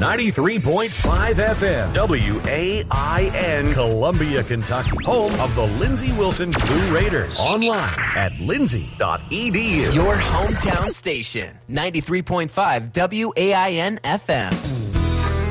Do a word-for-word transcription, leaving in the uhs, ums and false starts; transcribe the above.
ninety-three point five F M, W A I N, Columbia, Kentucky, home of the Lindsey Wilson Blue Raiders. Online at lindsey dot e d u. Your hometown station, ninety-three point five W A I N F M.